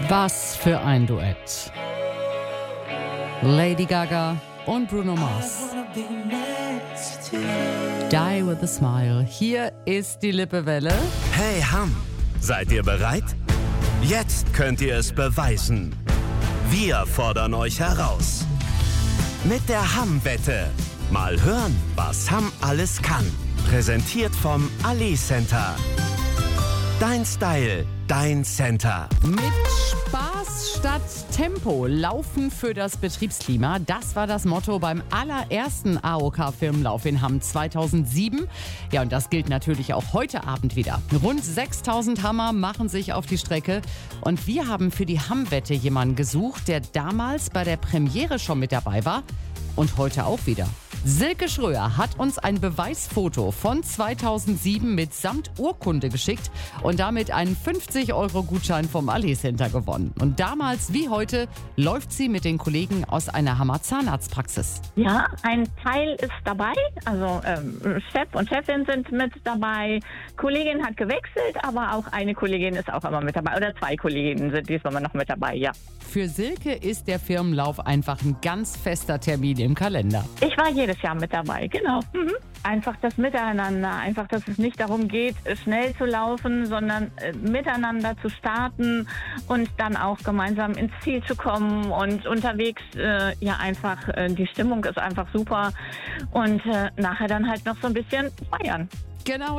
Was für ein Duett. Lady Gaga und Bruno Mars. Die with a Smile. Hier ist die Lippewelle. Hey Hamm, seid ihr bereit? Jetzt könnt ihr es beweisen. Wir fordern euch heraus. Mit der Hamm-Wette. Mal hören, was Hamm alles kann. Präsentiert vom Ali Center. Dein Style, dein Center. Mit Spaß statt Tempo. Laufen für das Betriebsklima. Das war das Motto beim allerersten AOK-Firmenlauf in Hamm 2007. Ja, und das gilt natürlich auch heute Abend wieder. Rund 6000 Hammer machen sich auf die Strecke. Und wir haben für die Hamm-Wette jemanden gesucht, der damals bei der Premiere schon mit dabei war und heute auch wieder. Silke Schröer hat uns ein Beweisfoto von 2007 mitsamt Urkunde geschickt und damit einen 50-Euro-Gutschein vom Ali Center gewonnen. Und damals wie heute läuft sie mit den Kollegen aus einer Hammer Zahnarztpraxis. Ja, ein Teil ist dabei, also Chef und Chefin sind mit dabei. Kollegin hat gewechselt, aber auch eine Kollegin ist auch immer mit dabei. Oder 2 Kolleginnen sind diesmal noch mit dabei, ja. Für Silke ist der Firmenlauf einfach ein ganz fester Termin im Kalender. Ich war jedes Jahr mit dabei, genau. Einfach das Miteinander, einfach, dass es nicht darum geht, schnell zu laufen, sondern miteinander zu starten und dann auch gemeinsam ins Ziel zu kommen und unterwegs einfach, die Stimmung ist einfach super und nachher dann halt noch so ein bisschen feiern. Genau.